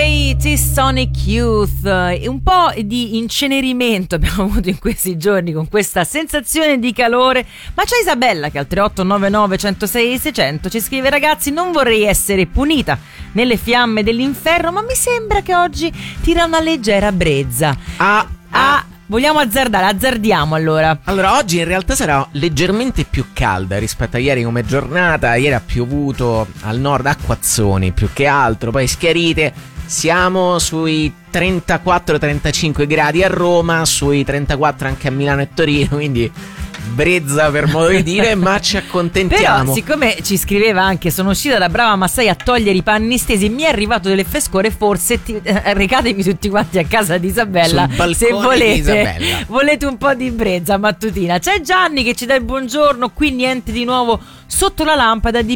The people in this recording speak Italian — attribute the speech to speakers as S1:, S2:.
S1: Pretty Sonic Youth. Un po' di incenerimento abbiamo avuto in questi giorni con questa sensazione di calore, ma c'è Isabella che al 3899 106 600 ci scrive: ragazzi, non vorrei essere punita nelle fiamme dell'inferno, ma mi sembra che oggi tira una leggera brezza. Vogliamo azzardare? Azzardiamo allora.
S2: Allora, oggi in realtà sarà leggermente più calda rispetto a ieri come giornata. Ieri ha piovuto al nord, acquazzoni più che altro, poi schiarite. Siamo sui 34-35 gradi a Roma, sui 34 anche a Milano e Torino, quindi brezza per modo di dire, ma ci accontentiamo.
S1: Però siccome ci scriveva anche: sono uscita da brava massai a togliere i panni stesi, mi è arrivato delle frescore, forse recatevi tutti quanti a casa di Isabella se volete un po' di brezza mattutina. C'è Gianni che ci dà il buongiorno, qui niente di nuovo sotto la lampada di